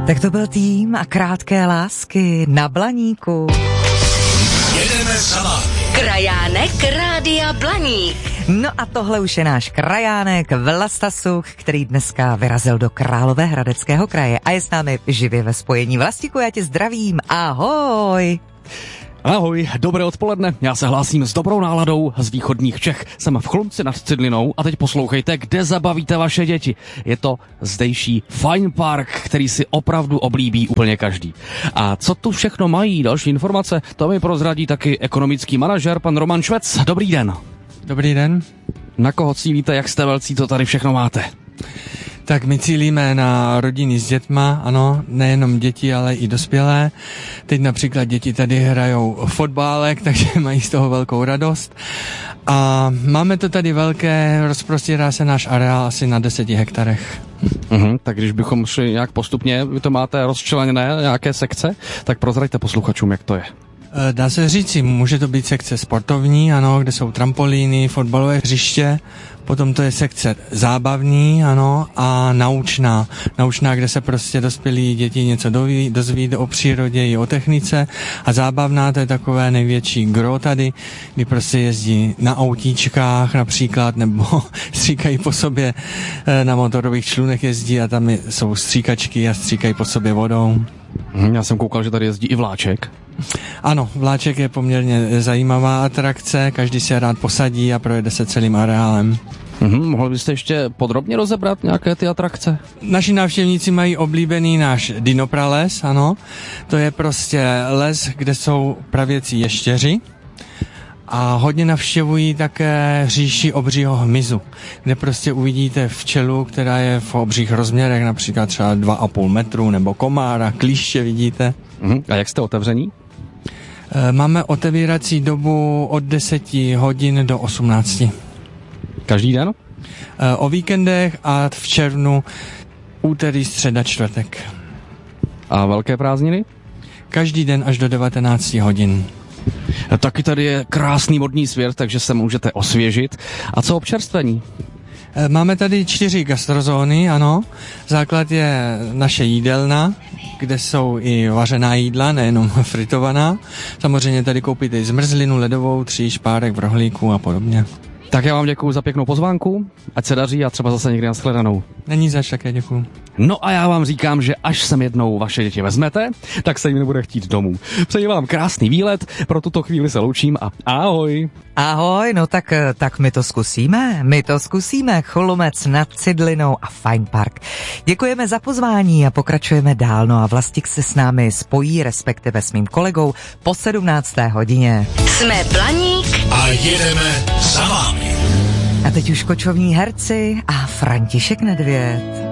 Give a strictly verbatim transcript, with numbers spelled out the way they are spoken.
Tak to byl Tým a Krátké lásky na Blaníku. Jedeme za vámi. Krajánek Rádia Blaník. No a tohle už je náš krajánek Vlasta Such, který dneska vyrazil do Královéhradeckého kraje a je s námi živě ve spojení. Vlastíku, já tě zdravím, ahoj. Ahoj, dobré odpoledne, já se hlásím s dobrou náladou z východních Čech. Jsem v Chlumci nad Cidlinou a teď poslouchejte, kde zabavíte vaše děti. Je to zdejší Fine Park, který si opravdu oblíbí úplně každý. A co tu všechno mají, další informace, to mi prozradí taky ekonomický manažer, pan Roman Švec. Dobrý den. Dobrý den. Na koho cílíte, jak jste velcí, to tady všechno máte? Tak my cílíme na rodiny s dětma, ano, nejenom děti, ale i dospělé. Teď například děti tady hrajou fotbálek, takže mají z toho velkou radost. A máme to tady velké, rozprostírá se náš areál asi na deseti hektarech. Uhum, tak když bychom šli nějak postupně, vy to máte rozčleněné nějaké sekce, tak prozraďte posluchačům, jak to je. Dá se říci, může to být sekce sportovní, ano, kde jsou trampolíny, fotbalové hřiště, potom to je sekce zábavní, ano, a naučná. Naučná, kde se prostě dospělí děti něco doví, dozví o přírodě i o technice, a zábavná, to je takové největší gro tady, kdy prostě jezdí na autíčkách například, nebo stříkají po sobě, na motorových člunech jezdí a tam jsou stříkačky a stříkají po sobě vodou. Já jsem koukal, že tady jezdí i vláček. Ano, vláček je poměrně zajímavá atrakce, každý se rád posadí a projede se celým areálem. Mhm, mohl byste ještě podrobně rozebrat nějaké ty atrakce? Naši návštěvníci mají oblíbený náš dinoprales, ano. To je prostě les, kde jsou pravěcí ještěři. A hodně navštěvují také říši obřího hmyzu, kde prostě uvidíte včelu, která je v obřích rozměrech, například třeba dva a půl metru, nebo komára, klíště vidíte. Mhm. A jak jste otevření? Máme otevírací dobu od deseti hodin do osmnácti. Každý den? O víkendech a v červnu úterý, středa, čtvrtek. A velké prázdniny? Každý den až do devatenácti hodin. Taky tady je krásný vodní svět, takže se můžete osvěžit. A co občerstvení? Máme tady čtyři gastrozóny, ano. Základ je naše jídelna, kde jsou i vařená jídla, nejenom fritovaná. Samozřejmě tady koupíte i zmrzlinu, ledovou, tří, špárek, v rohlíku a podobně. Tak já vám děkuju za pěknou pozvánku, ať se daří a třeba zase někdy nashledanou. Není zač, také děkuju. No a já vám říkám, že až sem jednou vaše děti vezmete, tak se jim nebude chtít domů. Přeji vám krásný výlet, pro tuto chvíli se loučím a ahoj. Ahoj, no tak, tak my to zkusíme, my to zkusíme, Chlumec nad Cidlinou a Fine Park. Děkujeme za pozvání a pokračujeme dál, no a Vlastík se s námi spojí, respektive s mým kolegou, po sedmnácté hodině. Jsme Blaník a jedeme za vámi. A teď už kočovní herci a František Nedvěd.